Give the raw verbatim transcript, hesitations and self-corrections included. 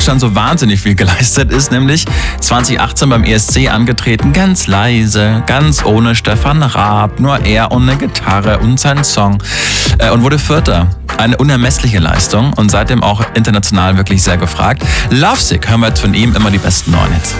Deutschland so wahnsinnig viel geleistet, ist nämlich zwanzig achtzehn beim E S C angetreten, ganz leise, ganz ohne Stefan Raab, nur er und eine Gitarre und sein Song äh, und wurde Vierter. Eine unermessliche Leistung und seitdem auch international wirklich sehr gefragt. Lovesick hören wir jetzt von ihm immer die besten neuen Hits.